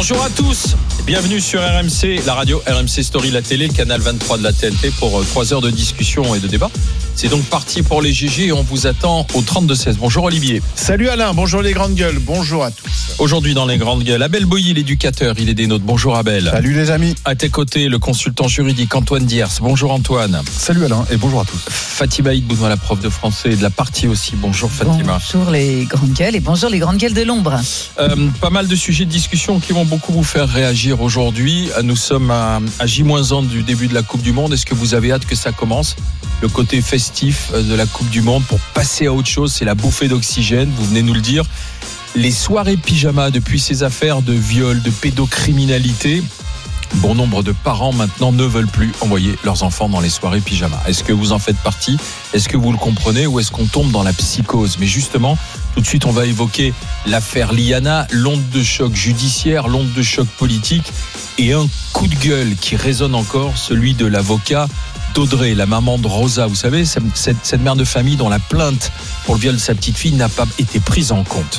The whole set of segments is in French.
Bonjour à tous, bienvenue sur RMC, la radio RMC Story, la télé, canal 23 de la TNT pour 3 heures de discussion et de débat. C'est donc parti pour les GG et on vous attend au 32-16. Bonjour Olivier. Salut Alain, bonjour les grandes gueules, bonjour à tous. Aujourd'hui dans les grandes gueules, Abel Boilly, l'éducateur, il est des nôtres. Bonjour Abel. Salut les amis. À tes côtés, le consultant juridique Antoine Diers. Bonjour Antoine. Salut Alain et bonjour à tous. Fatima Idbouna, la prof de français et de la partie aussi. Bonjour Fatima. Bonjour les grandes gueules et bonjour les grandes gueules de l'ombre. Pas mal de sujets de discussion qui vont beaucoup vous faire réagir aujourd'hui. Nous sommes à J-1 du début de la Coupe du Monde. Est-ce que vous avez hâte que ça commence ? Le côté festif de la Coupe du Monde pour passer à autre chose, c'est la bouffée d'oxygène, vous venez nous le dire. Les soirées pyjama depuis ces affaires de viol, de pédocriminalité, bon nombre de parents maintenant ne veulent plus envoyer leurs enfants dans les soirées pyjama. Est-ce que vous en faites partie ? Est-ce que vous le comprenez ou est-ce qu'on tombe dans la psychose ? Mais justement, tout de suite on va évoquer l'affaire Liana, l'onde de choc judiciaire, l'onde de choc politique et un coup de gueule qui résonne encore, celui de l'avocat d'Audrey, la maman de Rosa. Vous savez, cette mère de famille dont la plainte pour le viol de sa petite fille n'a pas été prise en compte.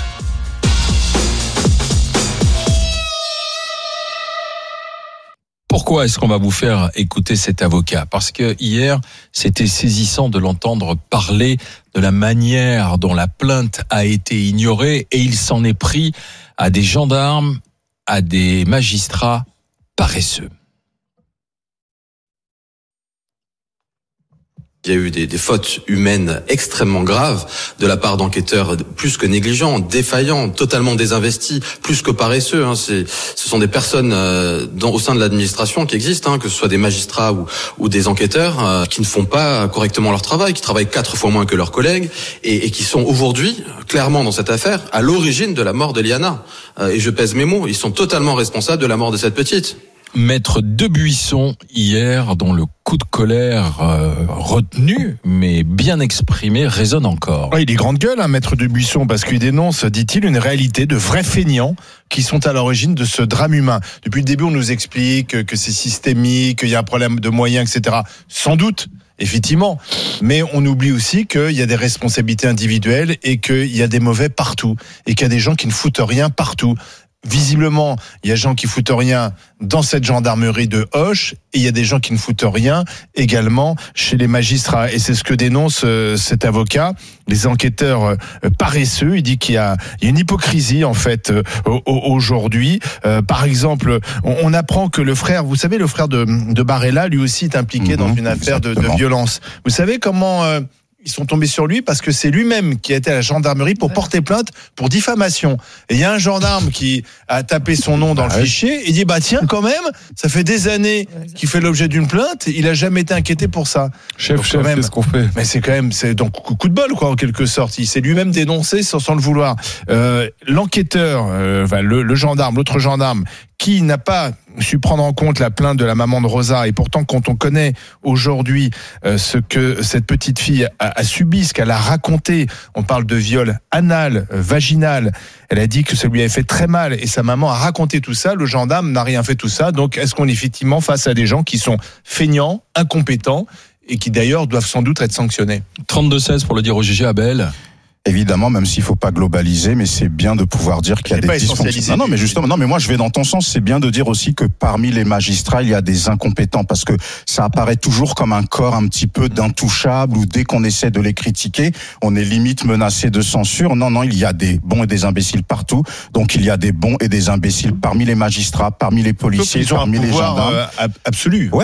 Pourquoi est-ce qu'on va vous faire écouter cet avocat ? Parce que hier, c'était saisissant de l'entendre parler de la manière dont la plainte a été ignorée et il s'en est pris à des gendarmes, à des magistrats paresseux. Il y a eu des fautes humaines extrêmement graves de la part d'enquêteurs plus que négligents, défaillants, totalement désinvestis, plus que paresseux. Ce sont des personnes au sein de l'administration qui existent, que ce soit des magistrats ou des enquêteurs qui ne font pas correctement leur travail, qui travaillent 4 fois moins que leurs collègues et qui sont aujourd'hui, clairement dans cette affaire, à l'origine de la mort de Liana. Et je pèse mes mots, ils sont totalement responsables de la mort de cette petite. Maître Debuisson, hier, dont le coup de colère retenu, mais bien exprimé, résonne encore. Oui, il est grande gueule, Maître Debuisson, parce qu'il dénonce, dit-il, une réalité de vrais feignants qui sont à l'origine de ce drame humain. Depuis le début, on nous explique que c'est systémique, qu'il y a un problème de moyens, etc. Sans doute. Effectivement, mais on oublie aussi qu'il y a des responsabilités individuelles et qu'il y a des mauvais partout et qu'il y a des gens qui ne foutent rien partout. Visiblement, il y a des gens qui foutent rien dans cette gendarmerie de Auch et il y a des gens qui ne foutent rien également chez les magistrats. Et c'est ce que dénonce cet avocat, les enquêteurs paresseux. Il dit qu'il y a une hypocrisie en fait aujourd'hui. Par exemple, on apprend que le frère, vous savez, le frère de Barella, lui aussi est impliqué dans une affaire de violence. Vous savez comment ils sont tombés sur lui parce que c'est lui-même qui a été à la gendarmerie pour porter plainte pour diffamation. Et il y a un gendarme qui a tapé son nom dans le fichier et dit tiens quand même, ça fait des années qu'il fait l'objet d'une plainte, il a jamais été inquiété pour ça. Chef, qu'est-ce qu'on fait ? Mais c'est quand même, c'est donc coup de bol quoi en quelque sorte. Il s'est lui-même dénoncé sans le vouloir. L'enquêteur, le gendarme, l'autre gendarme qui n'a pas su prendre en compte la plainte de la maman de Rosa, et pourtant quand on connaît aujourd'hui ce que cette petite fille a subi, ce qu'elle a raconté, on parle de viol anal, vaginal, elle a dit que ça lui avait fait très mal et sa maman a raconté tout ça, le gendarme n'a rien fait tout ça, donc est-ce qu'on est effectivement face à des gens qui sont feignants, incompétents et qui d'ailleurs doivent sans doute être sanctionnés ? 32-16 pour le dire au GG Abel. Évidemment, même s'il faut pas globaliser, mais c'est bien de pouvoir dire qu'il y a des dysfonctionnements. Non, mais justement, mais moi je vais dans ton sens. C'est bien de dire aussi que parmi les magistrats, il y a des incompétents, parce que ça apparaît toujours comme un corps un petit peu d'intouchable, où dès qu'on essaie de les critiquer, on est limite menacé de censure. Non, il y a des bons et des imbéciles partout. Donc il y a des bons et des imbéciles parmi les magistrats, parmi les policiers, parmi les gendarmes. Absolu. Ouais.